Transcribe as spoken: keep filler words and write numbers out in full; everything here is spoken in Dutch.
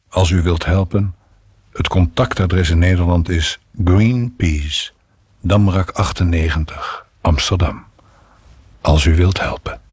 Als u wilt helpen, het contactadres in Nederland is Greenpeace, Damrak achtennegentig, Amsterdam. Als u wilt helpen.